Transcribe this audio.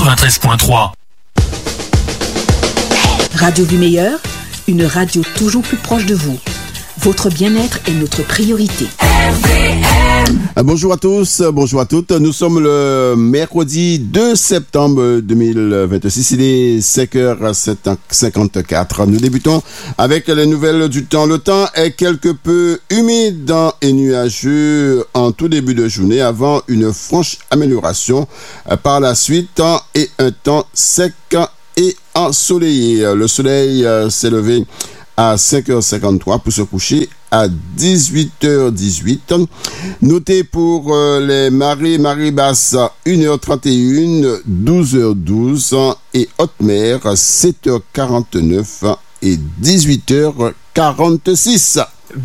93.3. Radio Vie Meilleure, une radio toujours plus proche de vous. Votre bien-être est notre priorité. Bonjour à tous, bonjour à toutes. Nous sommes le mercredi 2 septembre 2026. Il est 5h54. Nous débutons avec les nouvelles du temps. Le temps est quelque peu humide et nuageux en tout début de journée avant une franche amélioration par la suite et un temps sec et ensoleillé. Le soleil s'est levé à 5h53 pour se coucher à 18h18. Notez pour les marées basse 1h31, 12h12 et haute mer 7h49 et 18h46.